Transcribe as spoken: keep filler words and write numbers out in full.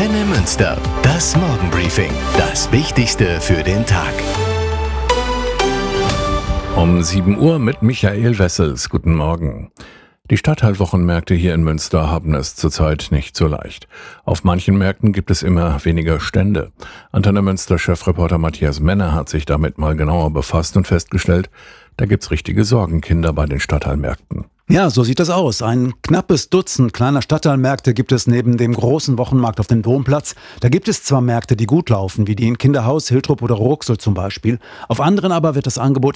Antenne Münster, das Morgenbriefing, das Wichtigste für den Tag. Um sieben Uhr mit Michael Wessels. Guten Morgen. Die Stadtteilwochenmärkte hier in Münster haben es zurzeit nicht so leicht. Auf manchen Märkten gibt es immer weniger Stände. Antenne Münster-Chefreporter Matthias Menner hat sich damit mal genauer befasst und festgestellt, da gibt's richtige Sorgenkinder bei den Stadtteilmärkten. Ja, so sieht es aus. Ein knappes Dutzend kleiner Stadtteilmärkte gibt es neben dem großen Wochenmarkt auf dem Domplatz. Da gibt es zwar Märkte, die gut laufen, wie die in Kinderhaus, Hiltrup oder Ruxel zum Beispiel. Auf anderen aber wird das Angebot